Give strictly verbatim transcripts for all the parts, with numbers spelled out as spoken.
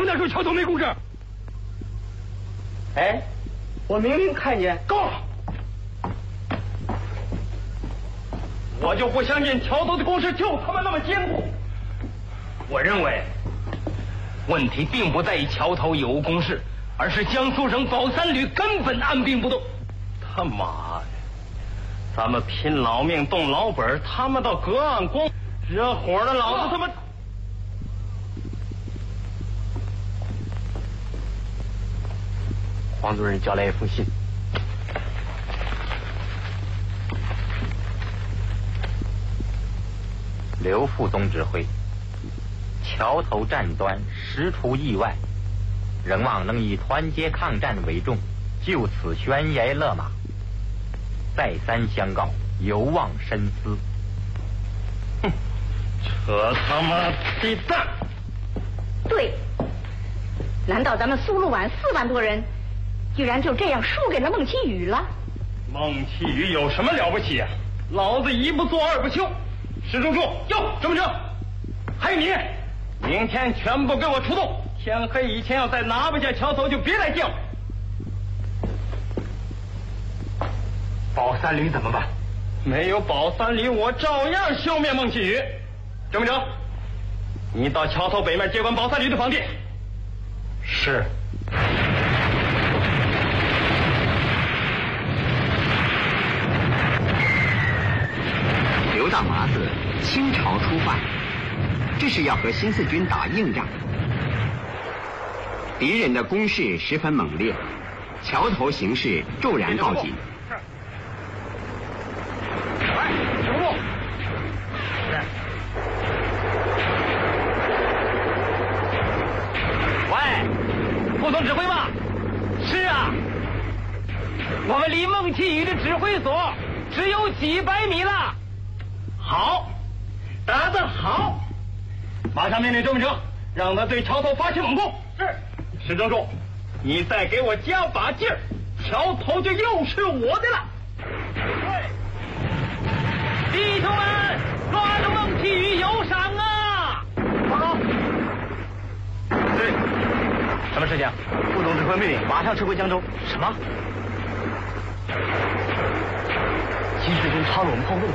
哪说桥头没公事？ 哎，我明明看见。 够了！我就不相信桥头的公事就他妈那么坚固。我认为，问题并不在于桥头有无公事，而是江苏省保三旅根本按兵不动。他妈的，咱们拼老命动老本，他们到隔岸观惹火了，老子他妈！黄主任交来一封信。 刘副总指挥，桥头战端实出意外，仍望能以团结抗战为重，就此悬崖勒马。再三相告，有望深思。 哼，扯他妈的蛋！ 对，难道咱们苏鲁皖四万多人，居然就这样输给了孟启宇了？ 孟启宇有什么了不起啊？老子一不做二不休。石中柱，哟，郑文哲，还有你，明天全部给我出动！天黑以前要再拿不下桥头，就别来见我。保三旅怎么办？没有保三旅，我照样消灭孟启宇。郑文哲，你到桥头北面接管保三旅的防地。是。 刘大麻子倾巢出犯，这是要和新四军打硬仗。敌人的攻势十分猛烈，桥头形势骤然告急。 来，止住！喂，副总指挥吧？是啊，我们离孟启宇的指挥所只有几百米了。好，打得好！马上命令周文哲，让他对桥头发起猛攻。是，石正柱，你再给我加把劲儿，桥头就又是我的了。对，弟兄们，抓住孟启宇有赏啊！报告。是，什么事情？副总指挥命令，马上撤回江州。什么？新四军抄了我们后路。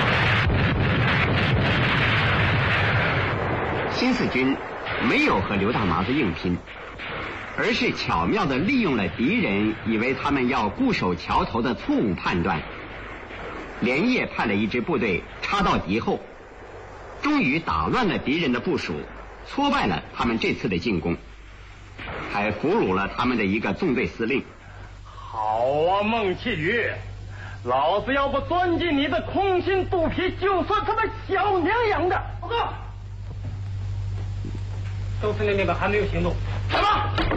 新四军没有和刘大麻子硬拼，而是巧妙地利用了敌人以为他们要固守桥头的错误判断，连夜派了一支部队插到敌后，终于打乱了敌人的部署，挫败了他们这次的进攻，还俘虏了他们的一个纵队司令。 好啊，孟启宇，老子要不钻进你的空心肚皮，就算他妈小娘养的。报告。周司令那边还没有行动。什么？